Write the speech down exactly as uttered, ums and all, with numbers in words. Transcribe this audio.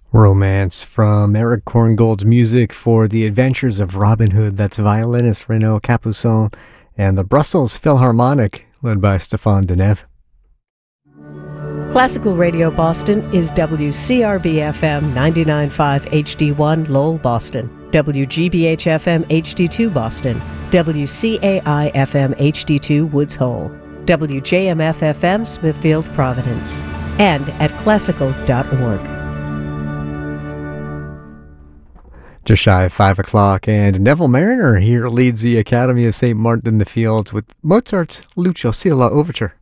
Romance from Eric Korngold's music for The Adventures of Robin Hood. That's violinist Renaud Capuçon and the Brussels Philharmonic, led by Stéphane Denève. Classical Radio Boston is W C R B F M ninety-nine point five H D one Lowell, Boston, W G B H F M H D two Boston, W C A I F M H D two Woods Hole, W J M F F M Smithfield, Providence, and at classical dot org. Just shy of five o'clock, and Neville Mariner here leads the Academy of Saint Martin in the Fields with Mozart's Lucio Silla Overture.